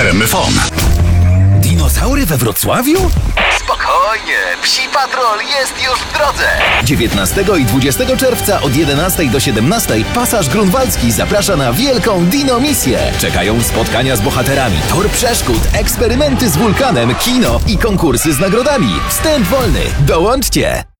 RMFFM. Dinozaury we Wrocławiu? Spokojnie, Psi Patrol jest już w drodze. 19 i 20 czerwca od 11 do 17 Pasaż Grunwaldzki zaprasza na wielką Dino-misję. Czekają spotkania z bohaterami, tor przeszkód, eksperymenty z wulkanem, kino i konkursy z nagrodami. Wstęp wolny. Dołączcie!